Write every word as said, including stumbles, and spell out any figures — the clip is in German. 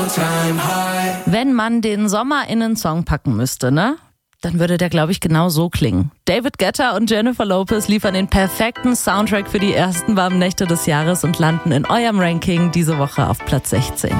Wenn man den Sommer in einen Song packen müsste, ne? Dann würde der, glaube ich, genau so klingen. David Guetta und Jennifer Lopez liefern den perfekten Soundtrack für die ersten warmen Nächte des Jahres und landen in eurem Ranking diese Woche auf Platz sechzehn.